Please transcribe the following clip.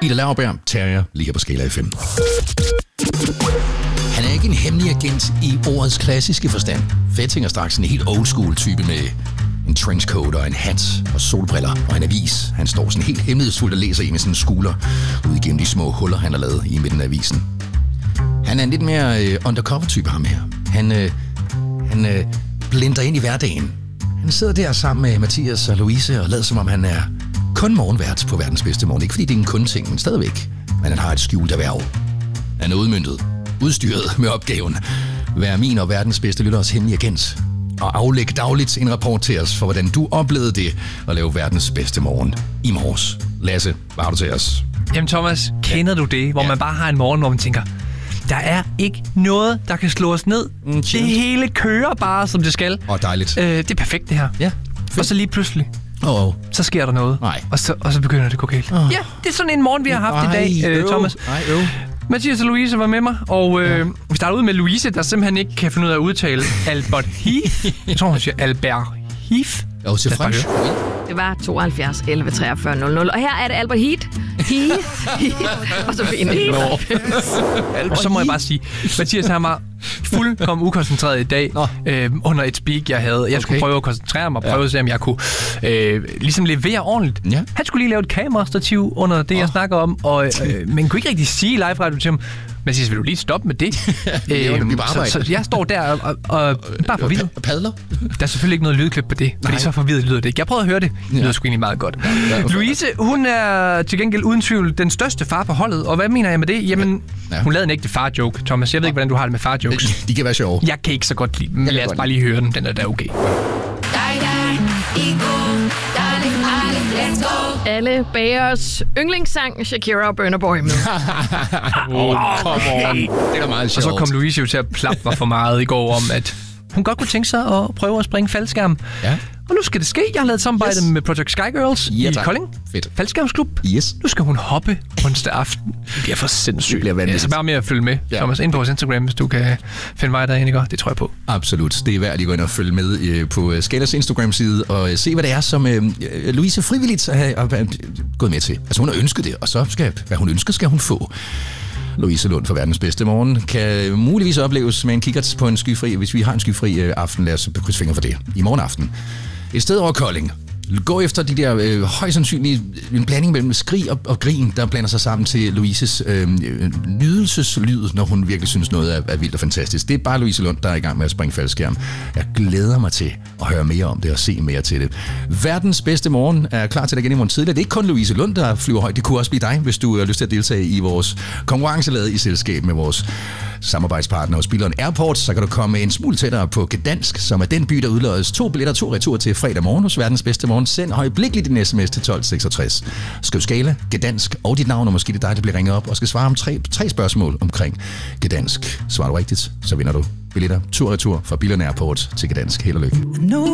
Ida Lauerberg, Terrier, ligger på skala af 5. Han er ikke en hemmelig agent i ordets klassiske forstand. Fetting er straks en helt old school type med en trenchcoat og en hat og solbriller og en avis. Han står sådan helt hemmelighedsfuldt og læser en af sine skuler ud igennem de små huller, han har lavet i midten af avisen. Han er en lidt mere undercover type, ham her. Han blinder ind i hverdagen. Han sidder der sammen med Mathias og Louise og lader som om han er kun morgenvært på verdens bedste morgen. Ikke fordi det er en kun-ting, men stadigvæk. Men han har et skjult erhverv. Han er udmøntet, udstyret med opgaven. Vær min og verdens bedste lytteres hemmelige agent. Og aflægge dagligt en rapport til os for, hvordan du oplevede det at lave verdens bedste morgen i morges. Lasse, hvad har du til os? Jamen Thomas, kender du det, hvor man bare har en morgen, hvor man tænker, der er ikke noget, der kan slå os ned. Det hele kører bare, som det skal. Dejligt. Det er perfekt, det her. Ja. Og så lige pludselig, så sker der noget. Nej. Og så begynder det at gå galt. Ja, det er sådan en morgen, vi har haft i dag, Thomas. Mathias og Louise var med mig, og vi starter ud med Louise, der simpelthen ikke kan finde ud af at udtale Albert Heath. Jeg tror, hun siger Albert Heath. Til fransk. Det var 72 11 43 00. Og her er det Albert Heath. Og så fint. Og så må jeg bare sige, Mathias han var fuldkommen ukoncentreret i dag under et speak, jeg havde. Jeg skulle prøve at koncentrere mig og prøve at se, om jeg kunne ligesom levere ordentligt. Ja. Han skulle lige lave et kamerastativ under det, jeg snakker om, men kunne ikke rigtig sige live radio til ham. Men siger, vil du lige stoppe med det? Så jeg står der og bare forvirret. Padler? Der er selvfølgelig ikke noget lydklip på det, fordi så forvirret lyder det ikke. Jeg prøvede at høre det. Det lyder sgu egentlig meget godt. Louise, hun er til gengæld uden tvivl den største far på holdet. Og hvad mener jeg med det? Jamen, hun lavede en ægte far-joke, Thomas. Jeg ved ikke, hvordan du har det med far-jokes. De kan være sjove. Jeg kan ikke så godt lide dem, men lad os bare lige høre den. Den er da okay. Alle bagers yndlingssang, Shakira og Burna Boy med. Come on. Det er da meget sjovt. Og så kom Louise jo til at plappe mig for meget i går om, at hun godt kunne tænke sig at prøve at springe faldskærm. Ja. Og nu skal det ske. Jeg har lavet et samarbejde med Project Sky Girls i Kolding. Fedt. Faldskærmsklub. Yes. Nu skal hun hoppe onsdag aften. Det bliver for sindssygt. Det bliver vanvittigt. Så bare med at følge med, Thomas, ind på vores Instagram, hvis du kan finde mig derinde, ikke? Det tror jeg på. Absolut. Det er værd at lige gå ind og følge med på Skalas Instagram-side og se, hvad det er, som Louise frivilligt har gået med til. Altså hun har ønsket det, og så hvad hun ønsker, skal hun få. Louise Lund for verdens bedste morgen kan muligvis opleves med en kikkert på en skyfri, hvis vi har en skyfri aften. Lad os krydse fingre for det. I morgen aften. Et sted over Kolding. Gå efter de der højst sandsynlige en blanding mellem skrig og grin, der blander sig sammen til Louises nydelseslyd, når hun virkelig synes noget er vildt og fantastisk. Det er bare Louise Lund, der er i gang med at springe faldskærm. Jeg glæder mig til at høre mere om det og se mere til det. Verdens bedste morgen er klar til dig igen i morgen tidligere. Det er ikke kun Louise Lund, der flyver højt. Det kunne også blive dig, hvis du har lyst til at deltage i vores konkurrence lavet i selskab med vores samarbejdspartner hos Billund Airport. Så kan du komme en smule tættere på Gdansk, som er den by, der udløjes 2 billetter, 2 retur til fredag morgen hos verdens bedste morgen. Send højblikkeligt din sms til 1266. Skriv Skala, Gdansk og dit navn, og måske det er dig, der bliver ringet op og skal svare om tre spørgsmål omkring Gdansk. Svarer du rigtigt, så vinder du billetter 2 retur fra Billund Airport til Gdansk. Held og lykke.